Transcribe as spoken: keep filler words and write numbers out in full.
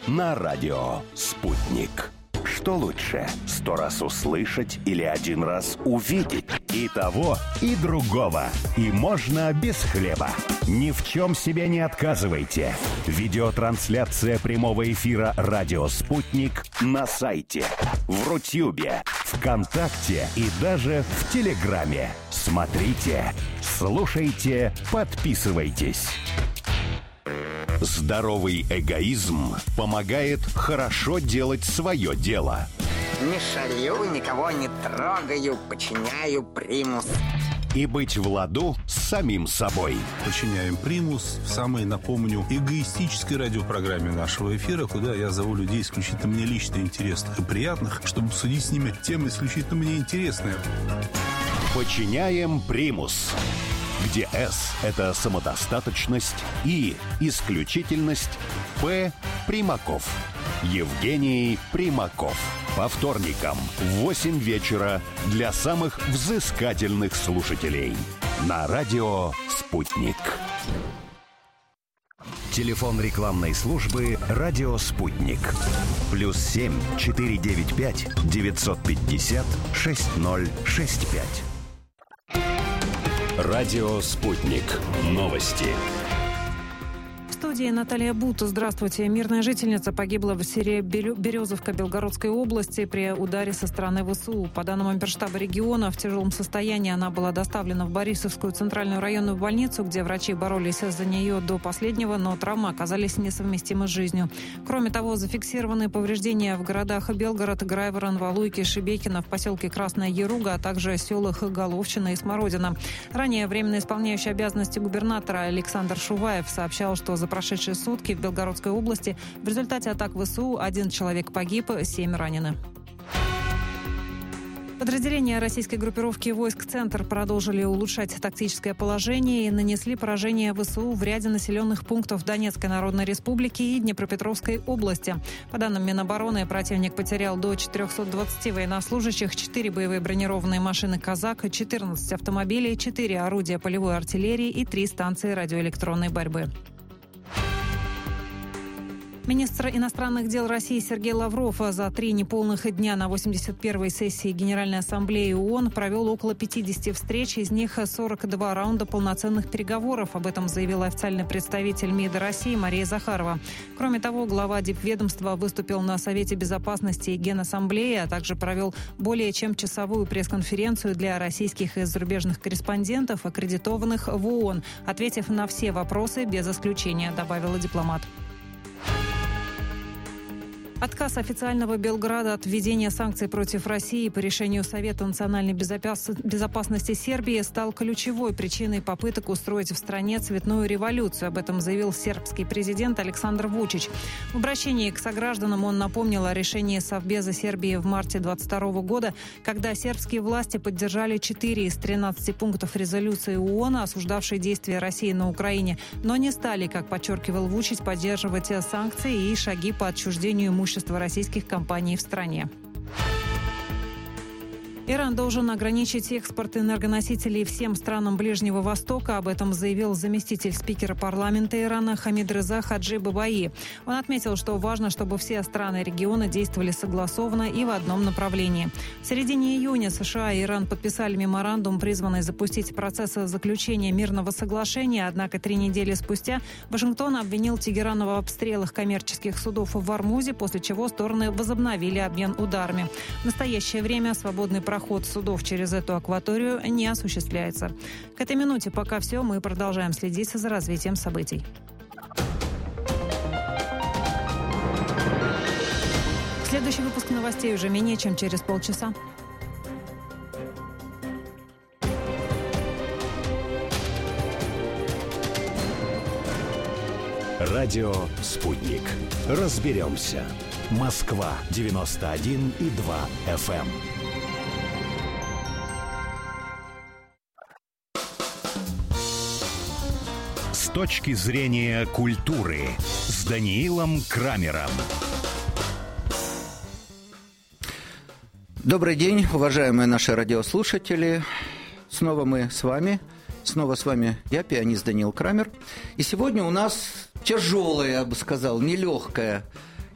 на радио «Спутник». Что лучше, сто раз услышать или один раз увидеть? И того, и другого. И можно без хлеба. Ни в чем себе не отказывайте. Видеотрансляция прямого эфира «Радио Спутник» на сайте, в Рутюбе, ВКонтакте и даже в Телеграме. Смотрите, слушайте, подписывайтесь. Здоровый эгоизм помогает хорошо делать свое дело. Не шалю, никого не трогаю, подчиняю примус. И быть в ладу с самим собой. Подчиняем примус в самой, напомню, эгоистической радиопрограмме нашего эфира, куда я зову людей исключительно мне лично интересных и приятных, чтобы обсудить с ними темы исключительно мне интересные. Подчиняем примус, где «С» — это самодостаточность, «И» — исключительность, «П» — Примаков. Евгений Примаков. По вторникам в восемь вечера для самых взыскательных слушателей. На радио «Спутник». Телефон рекламной службы «Радио Спутник». Плюс семь четыре девять пять девятьсот пятьдесят шесть ноль шесть пять. Радио «Спутник». Новости. В студии Наталья Бута. Здравствуйте. Мирная жительница погибла в селе Березовка Белгородской области при ударе со стороны ВСУ. По данным оперштаба региона, в тяжелом состоянии она была доставлена в Борисовскую центральную районную больницу, где врачи боролись за нее до последнего, но травмы оказались несовместимы с жизнью. Кроме того, зафиксированы повреждения в городах Белгород, Грайворон, Валуйки, Шебекино, в поселке Красная Яруга, а также селах Головчина и Смородина. Ранее временно исполняющий обязанности губернатора Александр Шуваев сообщал, что за прошедшие сутки в Белгородской области в результате атак ВСУ один человек погиб, семь ранены. Подразделения российской группировки войск «Центр» продолжили улучшать тактическое положение и нанесли поражение ВСУ в ряде населенных пунктов Донецкой Народной Республики и Днепропетровской области. По данным Минобороны, противник потерял до четырехсот двадцати военнослужащих, четыре боевые бронированные машины «Казак», четырнадцать автомобилей, четыре орудия полевой артиллерии и три станции радиоэлектронной борьбы. Министр иностранных дел России Сергей Лавров за три неполных дня на восемьдесят первой сессии Генеральной Ассамблеи ООН провел около пятидесяти встреч, из них сорок два раунда полноценных переговоров. Об этом заявила официальный представитель МИДа России Мария Захарова. Кроме того, глава дипведомства выступил на Совете безопасности и Генассамблеи, а также провел более чем часовую пресс-конференцию для российских и зарубежных корреспондентов, аккредитованных в ООН, ответив на все вопросы без исключения, добавила дипломат. Отказ официального Белграда от введения санкций против России по решению Совета национальной безопасности Сербии стал ключевой причиной попыток устроить в стране цветную революцию. Об этом заявил сербский президент Александр Вучич. В обращении к согражданам он напомнил о решении Совбеза Сербии в марте двадцать второго года, когда сербские власти поддержали четыре из тринадцати пунктов резолюции ООН, осуждавшей действия России на Украине, но не стали, как подчеркивал Вучич, поддерживать санкции и шаги по отчуждению имущества российских компаний в стране. Иран должен ограничить экспорт энергоносителей всем странам Ближнего Востока. Об этом заявил заместитель спикера парламента Ирана Хамид Реза Хаджи Бабаи. Он отметил, что важно, чтобы все страны региона действовали согласованно и в одном направлении. В середине июня США и Иран подписали меморандум, призванный запустить процесс заключения мирного соглашения. Однако три недели спустя Вашингтон обвинил Тегеран в обстрелах коммерческих судов в Ормузе, после чего стороны возобновили обмен ударами. В настоящее время свободный проход Проход судов через эту акваторию не осуществляется. К этой минуте пока все. Мы продолжаем следить за развитием событий. Следующий выпуск новостей уже менее чем через полчаса. Радио «Спутник». Разберемся. Москва девяносто один и два эф эм. С точки зрения культуры с Даниилом Крамером. Добрый день, уважаемые наши радиослушатели. Снова мы с вами. Снова с вами я, пианист Даниил Крамер. И сегодня у нас тяжелая, я бы сказал, нелегкая